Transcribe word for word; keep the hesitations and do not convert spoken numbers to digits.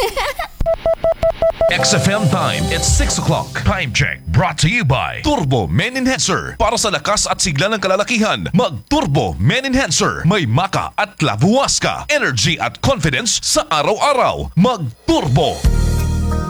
X F M time, it's six o'clock. Time check, brought to you by Turbo Men Enhancer. Para sa lakas at sigla ng kalalakihan, mag-Turbo Men Enhancer. May maka at lavuas ka. Energy at confidence sa araw-araw. Mag-Turbo!